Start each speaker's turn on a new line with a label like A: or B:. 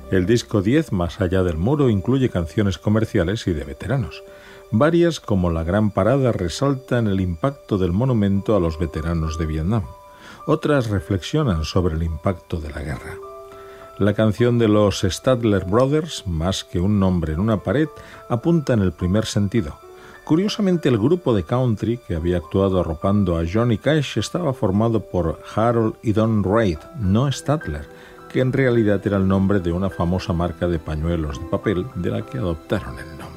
A: El disco 10, Más allá del muro, incluye canciones comerciales y de veteranos. Varias, como La Gran Parada, resaltan el impacto del monumento a los veteranos de Vietnam. Otras reflexionan sobre el impacto de la guerra. La canción de los Statler Brothers, Más que un nombre en una pared, apunta en el primer sentido. Curiosamente, el grupo de country que había actuado arropando a Johnny Cash estaba formado por Harold y Don Reid, no Statler, que en realidad era el nombre de una famosa marca de pañuelos de papel de la que adoptaron el nombre.